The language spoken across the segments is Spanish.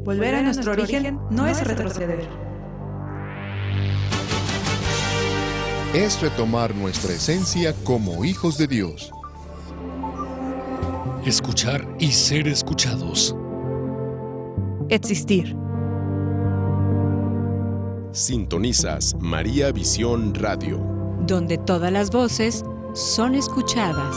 Volver a nuestro origen no es retroceder. Es retomar nuestra esencia como hijos de Dios. Escuchar y ser escuchados. Existir. Sintonizas María Visión Radio, donde todas las voces son escuchadas.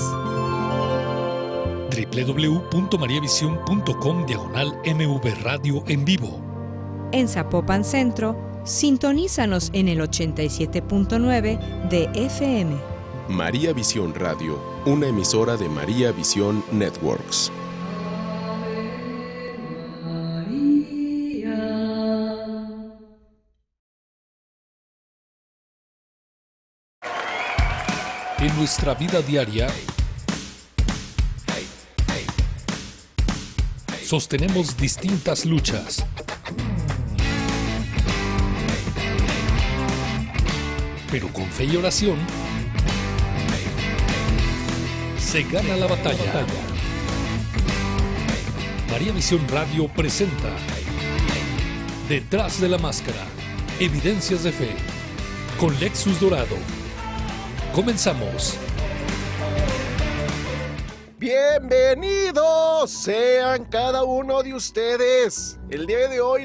www.mariavision.com/MV Radio en vivo. En Zapopan Centro, sintonízanos en el 87.9 de FM. María Visión Radio, una emisora de María Visión Networks. En nuestra vida diaria, sostenemos distintas luchas. Pero con fe y oración, se gana la batalla. María Visión Radio presenta Detrás de la Máscara, Evidencias de Fe, con Lexus Dorado. Comenzamos. Bienvenidos sean cada uno de ustedes. El día de hoy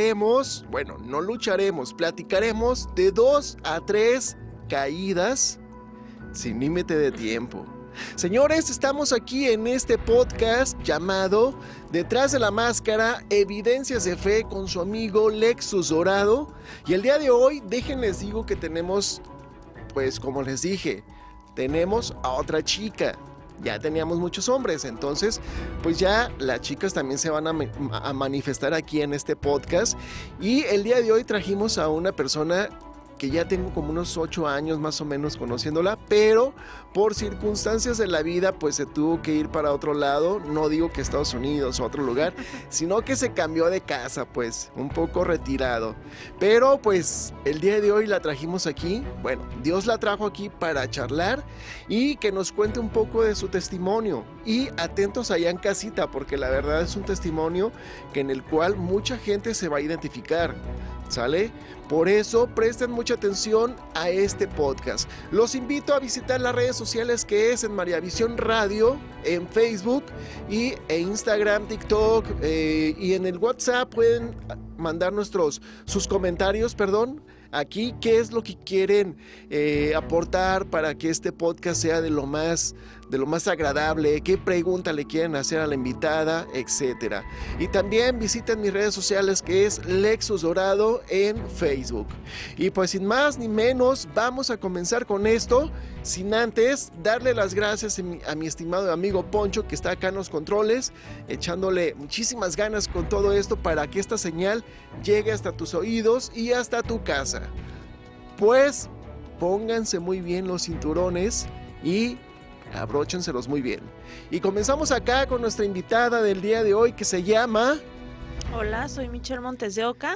platicaremos de 2 a 3 caídas sin límite de tiempo. Señores, estamos aquí en este podcast llamado Detrás de la Máscara, Evidencias de Fe, con su amigo Lexus Dorado. Y el día de hoy, déjenles digo que tenemos, pues como les dije, tenemos a otra chica. Ya teníamos muchos hombres, entonces pues ya las chicas también se van a manifestar aquí en este podcast. Y el día de hoy trajimos a una persona que ya tengo como unos 8 años más o menos conociéndola, pero por circunstancias de la vida pues se tuvo que ir para otro lado. No digo que Estados Unidos o otro lugar, sino que se cambió de casa, pues un poco retirado. Pero pues el día de hoy la trajimos aquí, bueno, Dios la trajo aquí para charlar y que nos cuente un poco de su testimonio. Y atentos allá en casita, porque la verdad es un testimonio en el cual mucha gente se va a identificar, ¿sale? Por eso presten mucha atención a este podcast. Los invito a visitar las redes sociales que es en María Visión Radio, en Facebook e Instagram, TikTok, y en el WhatsApp pueden mandar sus comentarios, aquí qué es lo que quieren aportar para que este podcast sea de lo más agradable, qué pregunta le quieren hacer a la invitada, etcétera. Y también visiten mis redes sociales que es Lexus Dorado en Facebook. Y pues sin más ni menos vamos a comenzar con esto, sin antes darle las gracias a mi estimado amigo Poncho, que está acá en los controles, echándole muchísimas ganas con todo esto para que esta señal llegue hasta tus oídos y hasta tu casa. Pues pónganse muy bien los cinturones y abróchenselos muy bien. Y comenzamos acá con nuestra invitada del día de hoy, que se llama... Hola, soy Michelle Montes de Oca.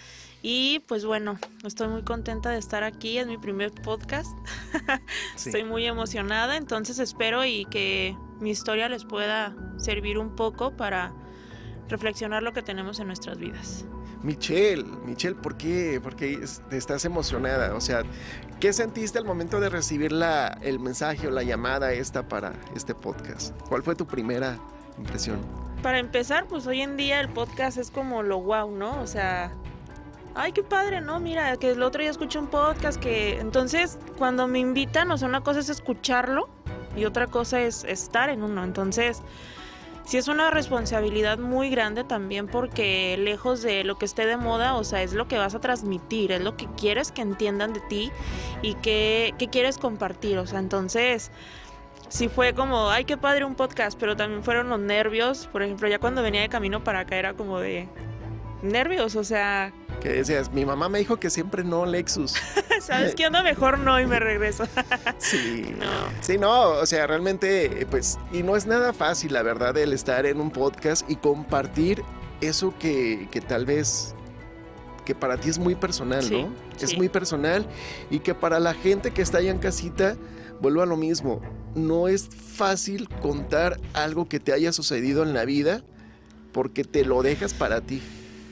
Y pues bueno, estoy muy contenta de estar aquí, es mi primer podcast. Sí. Estoy muy emocionada, entonces espero y que mi historia les pueda servir un poco para reflexionar lo que tenemos en nuestras vidas. Michelle, ¿por qué estás emocionada? O sea, ¿qué sentiste al momento de recibir el mensaje o la llamada esta para este podcast? ¿Cuál fue tu primera impresión? Para empezar, pues hoy en día el podcast es como lo guau, ¿no? O sea, ay, qué padre, ¿no? Mira, que el otro día escuché un podcast que... Entonces, cuando me invitan, o sea, una cosa es escucharlo y otra cosa es estar en uno. Entonces, sí es una responsabilidad muy grande también, porque lejos de lo que esté de moda, o sea, es lo que vas a transmitir, es lo que quieres que entiendan de ti y que quieres compartir. O sea, entonces... sí fue como, ay, qué padre un podcast, pero también fueron los nervios. Por ejemplo, ya cuando venía de camino para acá era como de nervios, o sea... ¿Qué decías? Mi mamá me dijo que siempre no, Lexus. ¿Sabes qué onda? Mejor no, y me regreso. Sí, no, o sea, realmente, pues, y no es nada fácil, la verdad, el estar en un podcast y compartir eso que tal vez, que para ti es muy personal, sí, ¿no? Sí. Es muy personal, y que para la gente que está allá en casita, vuelvo a lo mismo, no es fácil contar algo que te haya sucedido en la vida, porque te lo dejas para ti.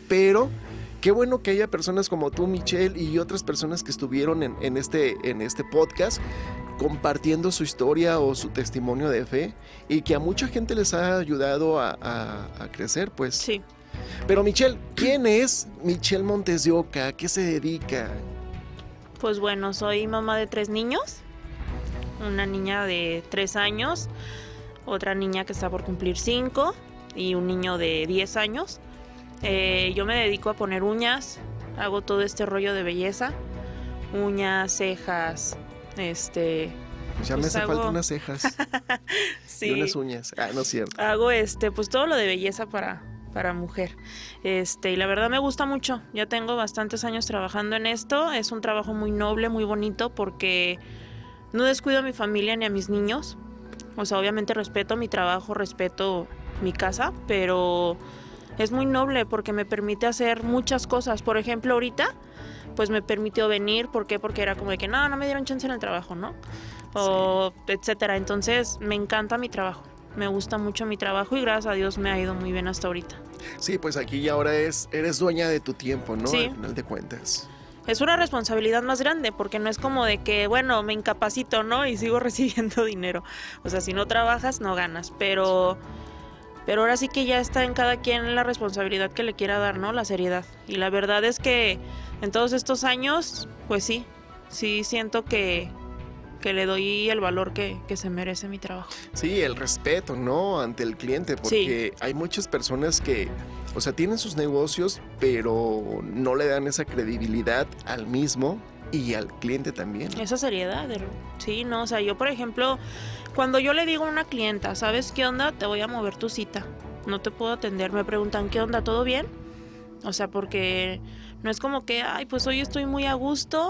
pero qué bueno que haya personas como tú, Michelle, y otras personas que estuvieron en este podcast compartiendo su historia o su testimonio de fe y que a mucha gente les ha ayudado a crecer, pues. Sí. Pero Michelle, ¿quién es Michelle Montes de Oca? ¿A qué se dedica? Pues bueno, soy mamá de 3 niños. Una niña de 3 años, otra niña que está por cumplir 5 y un niño de 10 años. Yo me dedico a poner uñas, hago todo este rollo de belleza, uñas, cejas, Ya me hace falta unas cejas sí. y unas uñas. No es cierto. Hago pues todo lo de belleza para mujer. Y la verdad me gusta mucho. Ya tengo bastantes años trabajando en esto. Es un trabajo muy noble, muy bonito, porque no descuido a mi familia ni a mis niños. O sea, obviamente respeto mi trabajo, respeto mi casa, pero es muy noble porque me permite hacer muchas cosas. Por ejemplo, ahorita pues me permitió venir. ¿Por qué? Porque era como de que no me dieron chance en el trabajo, ¿no? O etcétera. Entonces me encanta mi trabajo. Me gusta mucho mi trabajo y gracias a Dios me ha ido muy bien hasta ahorita. Sí, pues aquí y ahora eres dueña de tu tiempo, ¿no? Sí. Al final de cuentas. Es una responsabilidad más grande porque no es como de que, bueno, me incapacito, ¿no? Y sigo recibiendo dinero. O sea, si no trabajas, no ganas. Pero ahora sí que ya está en cada quien la responsabilidad que le quiera dar, ¿no? La seriedad. Y la verdad es que en todos estos años, pues sí siento que le doy el valor que se merece mi trabajo. Sí, el respeto, ¿no? Ante el cliente, porque hay muchas personas que, o sea, tienen sus negocios, pero no le dan esa credibilidad al mismo y al cliente también. Esa seriedad, sí, no, o sea, yo por ejemplo, cuando yo le digo a una clienta, ¿sabes qué onda? Te voy a mover tu cita, no te puedo atender, me preguntan, ¿qué onda? ¿Todo bien? O sea, porque no es como que, pues hoy estoy muy a gusto,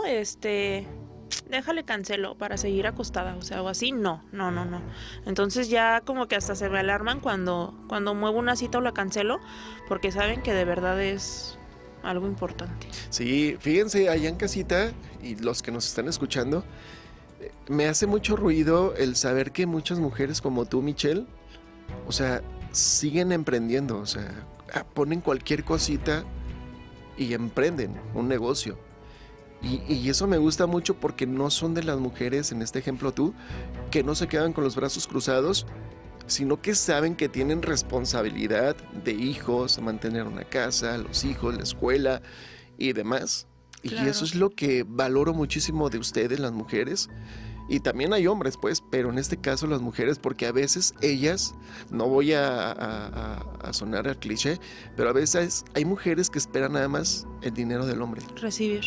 déjale cancelo para seguir acostada, o sea, o así, no. Entonces ya como que hasta se me alarman cuando muevo una cita o la cancelo, porque saben que de verdad es algo importante. Sí, fíjense, allá en casita y los que nos están escuchando, me hace mucho ruido el saber que muchas mujeres como tú, Michelle, o sea, siguen emprendiendo, o sea, ponen cualquier cosita y emprenden un negocio. Y eso me gusta mucho porque no son de las mujeres, en este ejemplo tú, que no se quedan con los brazos cruzados, sino que saben que tienen responsabilidad de hijos, mantener una casa, los hijos, la escuela y demás. Claro. Y eso es lo que valoro muchísimo de ustedes, las mujeres. Y también hay hombres, pues, pero en este caso las mujeres, porque a veces ellas, no voy a sonar al cliché, pero a veces hay mujeres que esperan nada más el dinero del hombre. Recibir.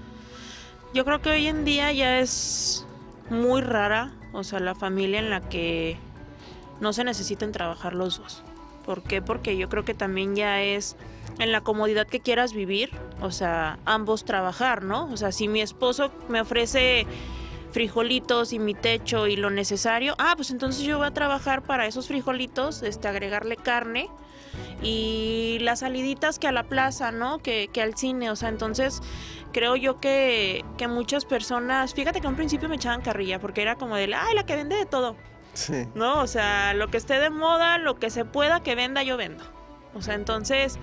Yo creo que hoy en día ya es muy rara, o sea, la familia en la que no se necesiten trabajar los dos. ¿Por qué? Porque yo creo que también ya es en la comodidad que quieras vivir, o sea, ambos trabajar, ¿no? O sea, si mi esposo me ofrece frijolitos y mi techo y lo necesario, pues entonces yo voy a trabajar para esos frijolitos, agregarle carne y las saliditas que a la plaza, ¿no? Que al cine, o sea, entonces creo yo que muchas personas, fíjate que a un principio me echaban carrilla porque era como de, la que vende de todo. Sí. No, o sea, lo que esté de moda, lo que se pueda que venda, yo vendo. O sea, entonces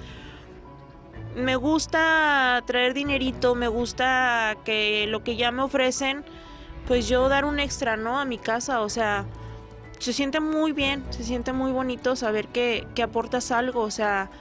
me gusta traer dinerito, me gusta que lo que ya me ofrecen, pues yo dar un extra, ¿no? A mi casa, o sea, se siente muy bien, se siente muy bonito saber que aportas algo, o sea,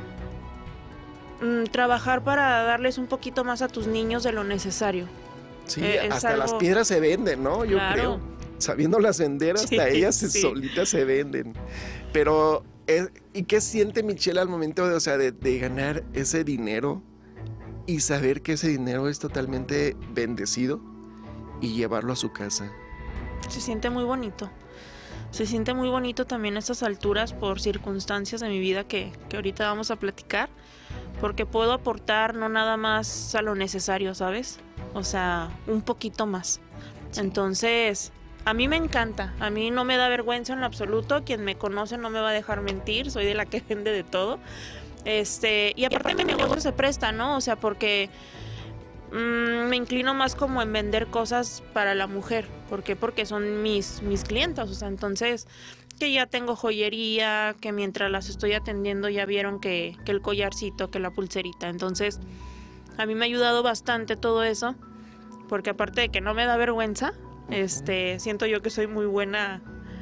trabajar para darles un poquito más a tus niños de lo necesario. Sí, hasta algo... las piedras se venden, ¿no? Yo creo. Sabiéndolas vender, hasta ellas solitas se venden. Pero, ¿y qué siente Michelle al momento de ganar ese dinero y saber que ese dinero es totalmente bendecido y llevarlo a su casa? Se siente muy bonito. Se siente muy bonito también a estas alturas por circunstancias de mi vida que ahorita vamos a platicar, porque puedo aportar no nada más a lo necesario, ¿sabes? O sea, un poquito más. Sí. Entonces, a mí me encanta, a mí no me da vergüenza en lo absoluto, quien me conoce no me va a dejar mentir, soy de la que vende de todo. Y aparte mi negocio se presta, ¿no? O sea, porque me inclino más como en vender cosas para la mujer. ¿Por qué? Porque son mis clientas, o sea, entonces que ya tengo joyería, que mientras las estoy atendiendo ya vieron que el collarcito, que la pulserita. Entonces, a mí me ha ayudado bastante todo eso, porque aparte de que no me da vergüenza, siento yo que soy muy buena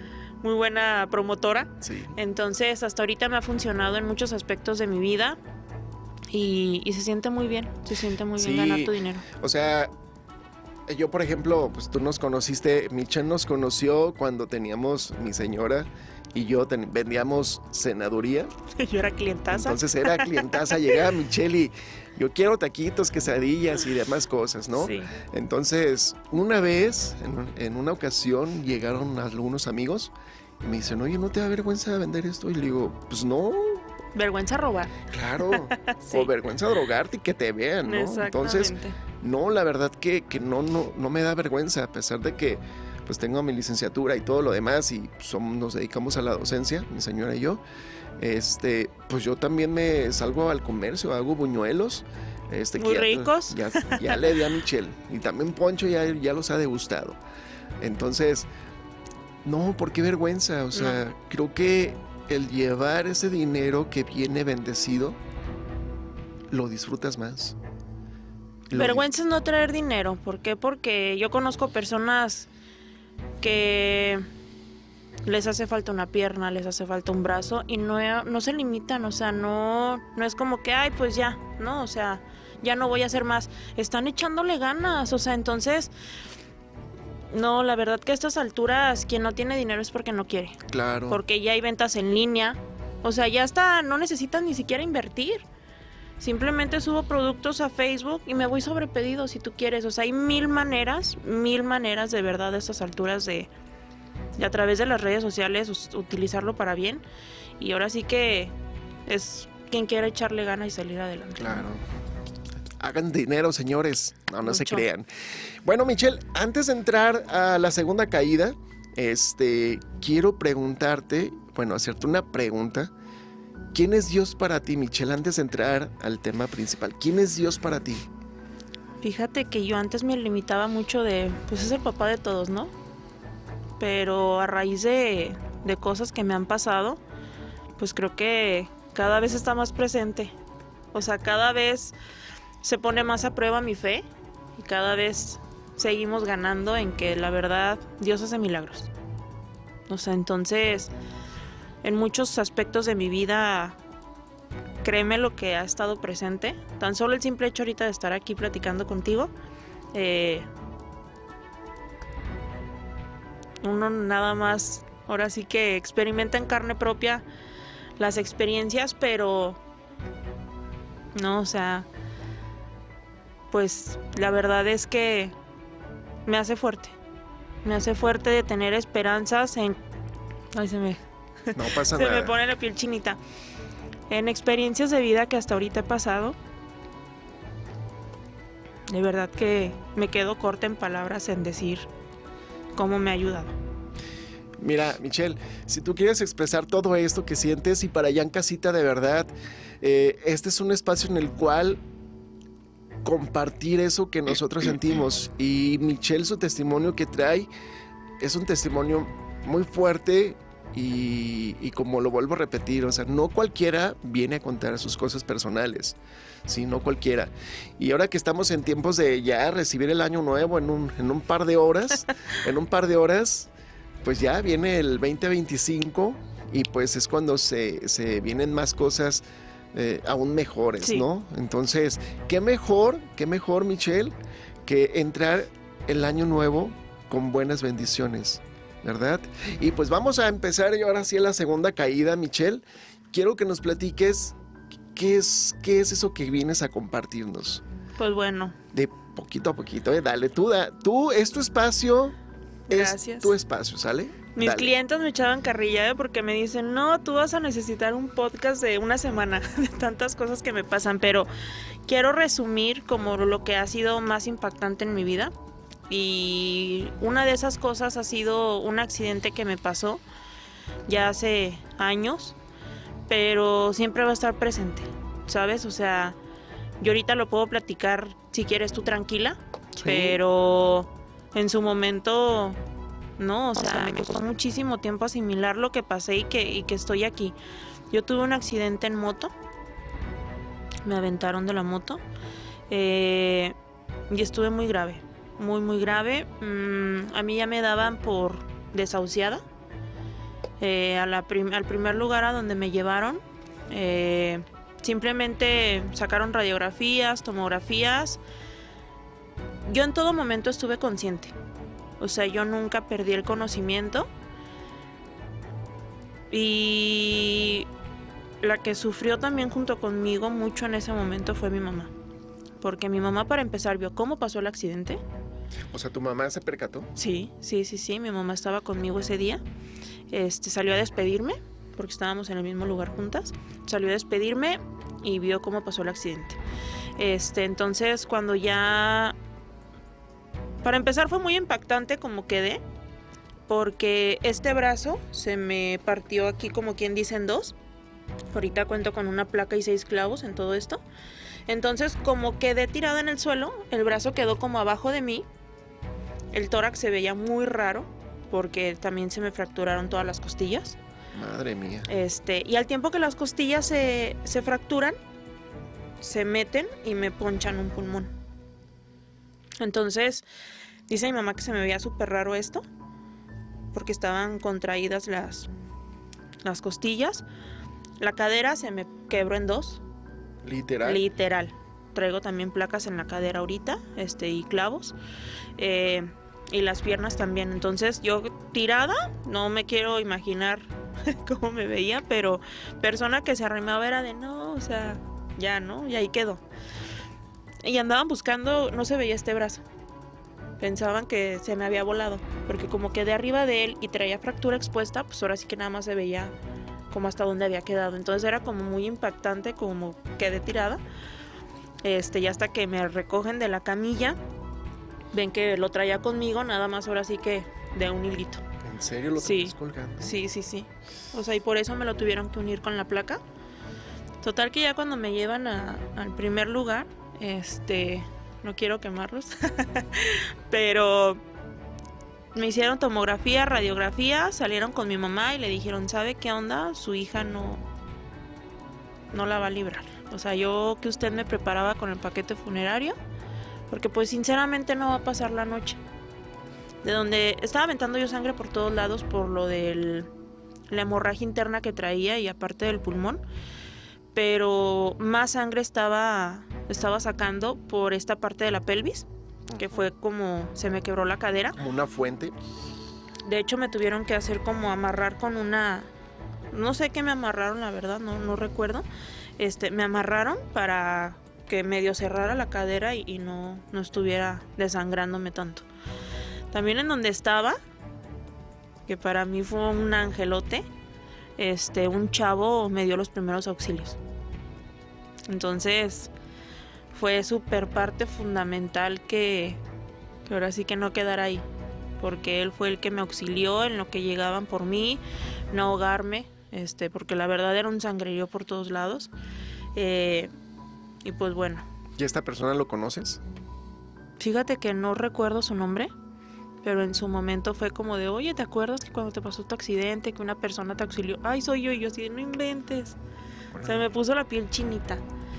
promotora. Sí. Entonces, hasta ahorita me ha funcionado en muchos aspectos de mi vida y se siente muy bien, Sí. ganar tu dinero. O sea, yo, por ejemplo, pues tú nos conociste, Michelle nos conoció cuando teníamos, mi señora y yo vendíamos cenaduría. Yo era clientaza. Entonces era clientaza, llegaba Michelle y yo quiero taquitos, quesadillas y demás cosas, ¿no? Sí. Entonces, una vez, en una ocasión, llegaron algunos amigos y me dicen, oye, ¿no te da vergüenza vender esto? Y le digo, pues no, Vergüenza robar. claro, Sí. o vergüenza drogarte y que te vean, ¿no? Entonces, Exactamente. no, la verdad que no me da vergüenza, a pesar de que pues tengo mi licenciatura y todo lo demás y nos dedicamos a la docencia, mi señora y yo. Pues yo también me salgo al comercio, hago buñuelos. Muy que ricos. Ya le di a Michelle. Y también Poncho ya los ha degustado. Entonces, no, ¿por qué vergüenza? O sea, creo que el llevar ese dinero que viene bendecido, lo disfrutas más. Vergüenza es no traer dinero. ¿Por qué? Porque yo conozco personas que les hace falta una pierna, les hace falta un brazo y no se limitan, o sea, no es como que, ay, pues ya, ¿no? O sea, ya no voy a hacer más. Están echándole ganas, o sea, entonces, no, la verdad que a estas alturas quien no tiene dinero es porque no quiere. Claro. Porque ya hay ventas en línea, o sea, ya hasta no necesitan ni siquiera invertir. Simplemente subo productos a Facebook y me voy sobre pedido si tú quieres. O sea, hay mil maneras de verdad a estas alturas de a través de las redes sociales utilizarlo para bien. Y ahora sí que es quien quiera echarle ganas y salir adelante. Claro. Hagan dinero, señores. No se Mucho. crean. Bueno, Michelle, antes de entrar a la segunda caída, quiero preguntarte, hacerte una pregunta. ¿Quién es Dios para ti, Michelle? Antes de entrar al tema principal, ¿quién es Dios para ti? Fíjate que yo antes me limitaba mucho pues es el papá de todos, ¿no? Pero a raíz de cosas que me han pasado, pues creo que cada vez está más presente. O sea, cada vez se pone más a prueba mi fe y cada vez seguimos ganando en que la verdad Dios hace milagros. O sea, entonces, en muchos aspectos de mi vida, créeme lo que ha estado presente. Tan solo el simple hecho ahorita de estar aquí platicando contigo, uno nada más, ahora sí que experimenta en carne propia las experiencias, pero no, o sea, pues la verdad es que me hace fuerte de tener esperanzas en... Ay, No pasa se nada. me pone la piel chinita. En experiencias de vida que hasta ahorita he pasado, de verdad que me quedo corta en palabras en decir cómo me ha ayudado. Mira, Michelle, si tú quieres expresar todo esto que sientes y para allá en casita de verdad, este es un espacio en el cual compartir eso que nosotros sentimos. Y Michelle, su testimonio que trae es un testimonio muy fuerte y como lo vuelvo a repetir, o sea, no cualquiera viene a contar sus cosas personales, sí, no cualquiera. Y ahora que estamos en tiempos de ya recibir el año nuevo en un par de horas, pues ya viene el 2025 y pues es cuando se vienen más cosas aún mejores, Sí. ¿no? Entonces, qué mejor, Michelle, que entrar el año nuevo con buenas bendiciones, ¿verdad? Y pues vamos a empezar y ahora sí a la segunda caída, Michelle. Quiero que nos platiques qué es eso que vienes a compartirnos. Pues bueno, De poquito a poquito, dale, tú es tu espacio, Gracias. es tu espacio, ¿sale? mis Dale. clientes me echaban carrilla porque me dicen, no, tú vas a necesitar un podcast de una semana de tantas cosas que me pasan, pero quiero resumir como lo que ha sido más impactante en mi vida. Y una de esas cosas ha sido un accidente que me pasó ya hace años, pero siempre va a estar presente, ¿sabes? O sea, yo ahorita lo puedo platicar si quieres tú tranquila, Sí. pero en su momento ¿no? O sea, me costó muchísimo tiempo asimilar lo que pasé y que estoy aquí. Yo tuve un accidente en moto, me aventaron de la moto y estuve muy grave, muy grave. A mí ya me daban por desahuciada. Al primer lugar a donde me llevaron, simplemente sacaron radiografías, tomografías. Yo en todo momento estuve consciente, o sea, yo nunca perdí el conocimiento, y la que sufrió también junto conmigo mucho en ese momento fue mi mamá, porque mi mamá, para empezar, vio cómo pasó el accidente. O sea, ¿tu mamá se percató? Sí, mi mamá estaba conmigo ese día. Salió a despedirme, porque estábamos en el mismo lugar juntas. Salió a despedirme y vio cómo pasó el accidente. Entonces, cuando ya... Para empezar, fue muy impactante como quedé, porque este brazo se me partió aquí, como quien dice, en dos. Ahorita cuento con una placa y 6 clavos en todo esto. Entonces, como quedé tirada en el suelo, el brazo quedó como abajo de mí. El tórax se veía muy raro, porque también se me fracturaron todas las costillas. Madre mía. Y al tiempo que las costillas se fracturan, se meten y me ponchan un pulmón. Entonces, dice mi mamá que se me veía súper raro esto, porque estaban contraídas las costillas. La cadera se me quebró en dos. ¿Literal? Literal. Traigo también placas en la cadera ahorita, y clavos. Y las piernas también. Entonces, yo tirada, no me quiero imaginar cómo me veía, pero persona que se arrimaba era de no, o sea, ya, ¿no? Y ahí quedó. Y andaban buscando, no se veía este brazo. Pensaban que se me había volado, porque como quedé arriba de él y traía fractura expuesta, pues ahora sí que nada más se veía como hasta dónde había quedado. Entonces era como muy impactante como quedé tirada. Y hasta que me recogen de la camilla, ven que lo traía conmigo, nada más ahora sí que de un hilito. ¿En serio lo traías colgando? Sí. O sea, y por eso me lo tuvieron que unir con la placa. Total que ya cuando me llevan al primer lugar, no quiero quemarlos, pero me hicieron tomografía, radiografía, salieron con mi mamá y le dijeron, ¿sabe qué onda? Su hija no la va a librar. O sea, yo que usted me preparaba con el paquete funerario, porque pues sinceramente no va a pasar la noche. De donde estaba aventando yo sangre por todos lados por lo de la hemorragia interna que traía y aparte del pulmón, pero más sangre estaba sacando por esta parte de la pelvis, que fue como se me quebró la cadera. Como una fuente. De hecho, me tuvieron que hacer como amarrar con una... No sé qué me amarraron, la verdad, no recuerdo. Me amarraron para que medio cerrara la cadera y no estuviera desangrándome tanto. También en donde estaba, que para mí fue un angelote, un chavo me dio los primeros auxilios. Entonces, fue súper parte fundamental que ahora sí que no quedara ahí, porque él fue el que me auxilió en lo que llegaban por mí, no ahogarme, porque la verdad era un sangrerío por todos lados. Y pues bueno. ¿Y esta persona lo conoces? Fíjate que no recuerdo su nombre, pero en su momento fue como de, oye, ¿te acuerdas que cuando te pasó tu accidente, que una persona te auxilió? Ay, soy yo, y yo así, no inventes. Se me puso la piel chinita.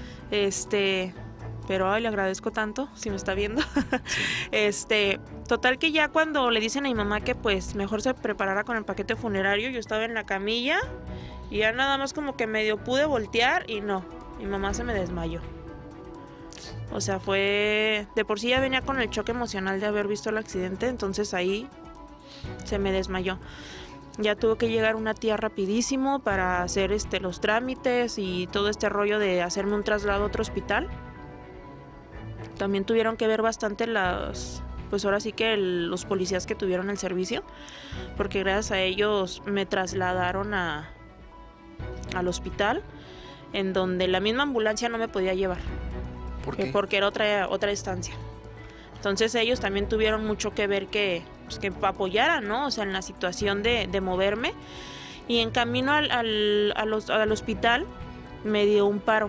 Pero ay, le agradezco tanto, si me está viendo. Total que ya cuando le dicen a mi mamá que pues mejor se preparara con el paquete funerario, yo estaba en la camilla y ya nada más como que medio pude voltear y no, mi mamá se me desmayó. O sea, fue... De por sí ya venía con el choque emocional de haber visto el accidente, entonces ahí se me desmayó. Ya tuvo que llegar una tía rapidísimo para hacer los trámites y todo este rollo de hacerme un traslado a otro hospital. También tuvieron que ver bastante pues ahora sí que los policías que tuvieron el servicio, porque gracias a ellos me trasladaron al hospital, en donde la misma ambulancia no me podía llevar. ¿Por qué? Porque era otra estancia. Entonces ellos también tuvieron mucho que ver que apoyaran, ¿no? O sea, en la situación de moverme. Y en camino al hospital me dio un paro.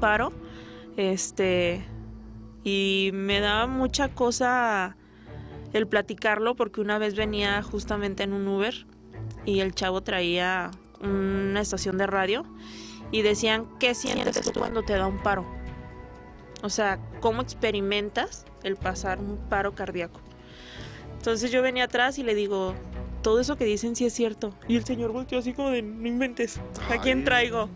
Y me daba mucha cosa el platicarlo, porque una vez venía justamente en un Uber y el chavo traía una estación de radio y decían, ¿qué sientes tú cuando te da un paro? O sea, ¿cómo experimentas el pasar un paro cardíaco? Entonces yo venía atrás y le digo, todo eso que dicen sí es cierto. Y el señor volteó así como de, no inventes, ¿a quién traigo?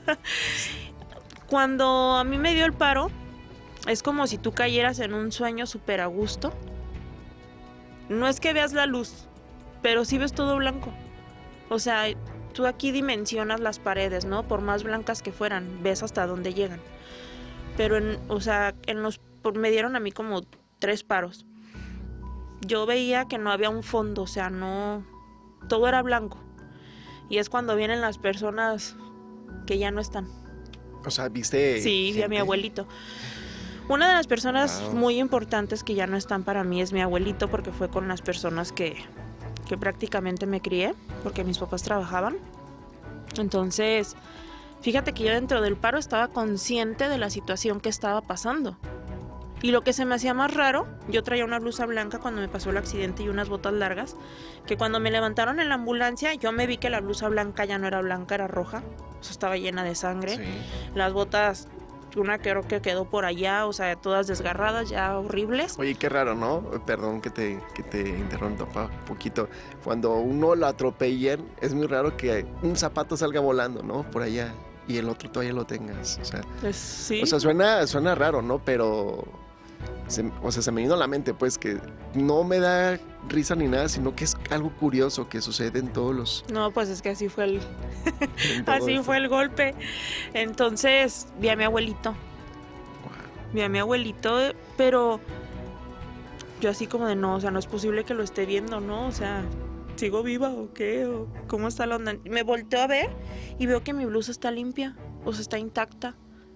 Cuando a mí me dio el paro, es como si tú cayeras en un sueño súper a gusto. No es que veas la luz, pero sí ves todo blanco. O sea, tú aquí dimensionas las paredes, ¿no? Por más blancas que fueran, ves hasta dónde llegan. Pero, me dieron a mí como 3 paros. Yo veía que no había un fondo, o sea, no, todo era blanco. Y es cuando vienen las personas que ya no están. O sea, ¿viste? Sí, vi a mi abuelito. Una de las personas muy importantes que ya no están para mí es mi abuelito, porque fue con las personas que prácticamente me crié, porque mis papás trabajaban. Entonces, fíjate que yo dentro del paro estaba consciente de la situación que estaba pasando. Y lo que se me hacía más raro, yo traía una blusa blanca cuando me pasó el accidente y unas botas largas, que cuando me levantaron en la ambulancia, yo me vi que la blusa blanca ya no era blanca, era roja. O sea, estaba llena de sangre. Sí. Las botas, una creo que quedó por allá, o sea, todas desgarradas, ya horribles. Oye, qué raro, ¿no? Perdón que te interrumpa un poquito. Cuando uno lo atropellan, es muy raro que un zapato salga volando, ¿no? Por allá, y el otro todavía lo tengas. O sea, Pues, sí. o sea suena raro, ¿no? Pero se me vino a la mente, pues, que no me da risa ni nada, sino que es algo curioso que sucede en todos los... No, pues es que así fue el... en todo Así esto. fue el golpe. Entonces vi a mi abuelito. Vi a mi abuelito, pero yo así como de no, o sea, no es posible que lo esté viendo, ¿no? O sea, ¿sigo viva o qué? ¿O cómo está la onda? Me volteo a ver y veo que mi blusa está limpia, o sea, está intacta.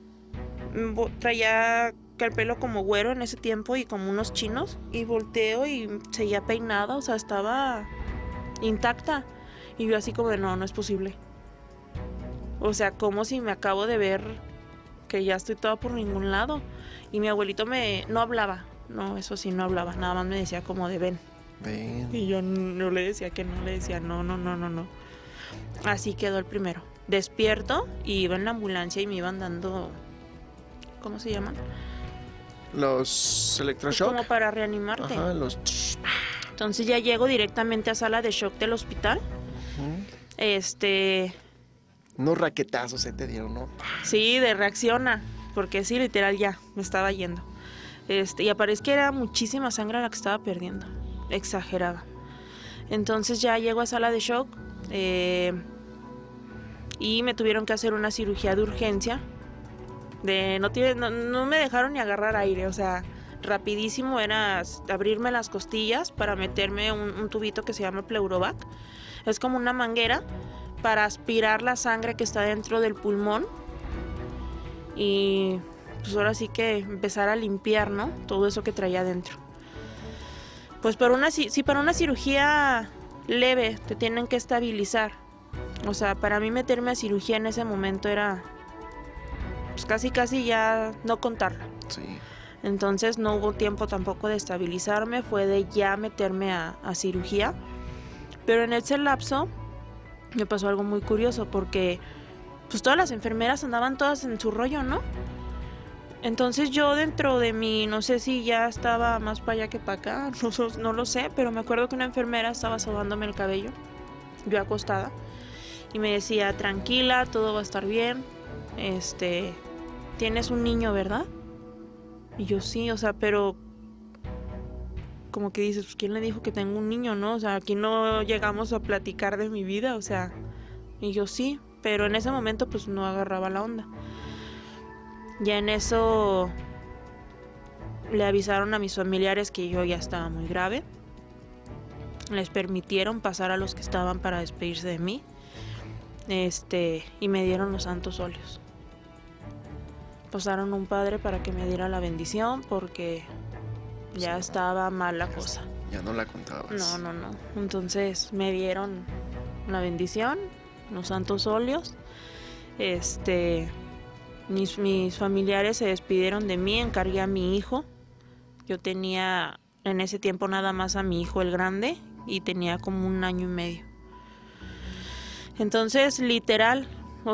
Traía el pelo como güero en ese tiempo y como unos chinos, y volteo y seguía peinada, o sea, estaba intacta. Y yo así como de no es posible. O sea, como si me acabo de ver que ya estoy toda por ningún lado. Y mi abuelito no hablaba. No, eso sí, no hablaba. Nada más me decía como de ven. Ven. Y yo no le decía que no, le decía no. Así quedó el primero. Despierto y iba en la ambulancia y me iban dando... ¿Cómo se llaman? Los Pues electroshock. como para reanimarte. Ajá, los... Entonces ya llego directamente a sala de shock del hospital. Unos raquetazos se te dieron, ¿no? Sí, de reacciona, porque sí, literal ya, me estaba yendo. Y aparece que era muchísima sangre la que estaba perdiendo, exagerada. Entonces ya llego a sala de shock y me tuvieron que hacer una cirugía de urgencia. No me dejaron ni agarrar aire, o sea, rapidísimo era abrirme las costillas para meterme un tubito que se llama Pleurovac. Es como una manguera para aspirar la sangre que está dentro del pulmón y pues ahora sí que empezar a limpiar, ¿no? Todo eso que traía adentro. Pues para una cirugía leve te tienen que estabilizar. O sea, para mí meterme a cirugía en ese momento era pues casi ya no contarla. Sí. Entonces no hubo tiempo tampoco de estabilizarme, fue de ya meterme a cirugía. Pero en ese lapso me pasó algo muy curioso porque pues todas las enfermeras andaban todas en su rollo, ¿no? Entonces yo dentro de mí, no sé si ya estaba más para allá que para acá, no lo sé, pero me acuerdo que una enfermera estaba sobándome el cabello, yo acostada, y me decía, tranquila, todo va a estar bien, tienes un niño, ¿verdad? Y yo sí, o sea, pero como que dices, pues, ¿quién le dijo que tengo un niño, no? O sea, aquí no llegamos a platicar de mi vida, o sea, y yo sí, pero en ese momento pues no agarraba la onda. Ya en eso le avisaron a mis familiares que yo ya estaba muy grave. Les permitieron pasar a los que estaban para despedirse de mí. Y me dieron los santos óleos. Pasaron un padre para que me diera la bendición porque ya estaba mal la cosa. Ya no la contabas. No. Entonces me dieron la bendición, los santos óleos. Mis familiares se despidieron de mí, encargué a mi hijo. Yo tenía en ese tiempo nada más a mi hijo el grande y tenía como 1 año y medio. Entonces, literal,